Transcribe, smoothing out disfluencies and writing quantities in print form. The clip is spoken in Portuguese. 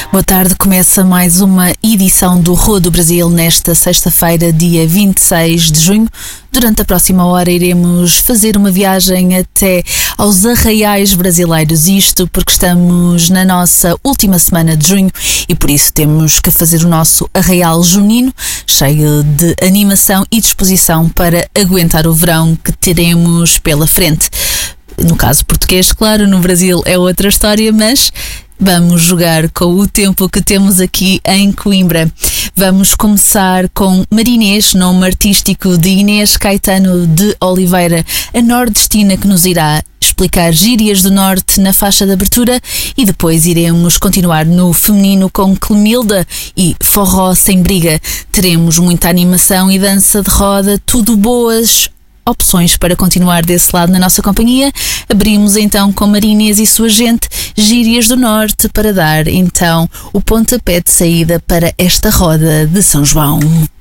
Boa tarde, começa mais uma edição do Rua do Brasil nesta sexta-feira, dia 26 de junho. Durante a próxima hora iremos fazer uma viagem até aos arraiais brasileiros, isto porque estamos na nossa última semana de junho e por isso temos que fazer o nosso arraial junino, cheio de animação e disposição para aguentar o verão que teremos pela frente. No caso português, claro, no Brasil é outra história, mas vamos jogar com o tempo que temos aqui em Coimbra. Vamos começar com Marinês, nome artístico de Inês Caetano de Oliveira, a nordestina que nos irá explicar gírias do norte na faixa de abertura, e depois iremos continuar no feminino com Clemilda e Forró Sem Briga. Teremos muita animação e dança de roda, tudo boas opções para continuar desse lado na nossa companhia. Abrimos então com Marinês e sua gente, gírias do norte, para dar então o pontapé de saída para esta roda de São João.